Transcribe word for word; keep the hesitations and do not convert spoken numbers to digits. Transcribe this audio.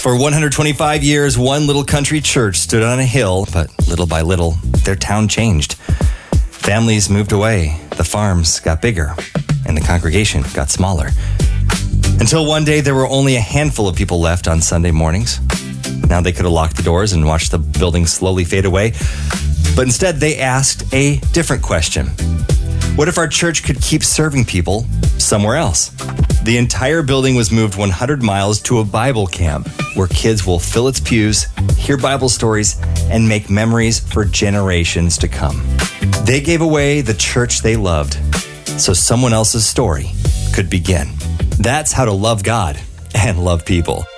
For one hundred twenty-five years, one little country church stood on a hill, but little by little, their town changed. Families moved away, the farms got bigger, and the congregation got smaller. Until one day, there were only a handful of people left on Sunday mornings. Now they could have locked the doors and watched the building slowly fade away. But instead, they asked a different question. What if our church could keep serving people somewhere else? The entire building was moved one hundred miles to a Bible camp where kids will fill its pews, hear Bible stories, and make memories for generations to come. They gave away the church they loved so someone else's story could begin. That's how to love God and love people.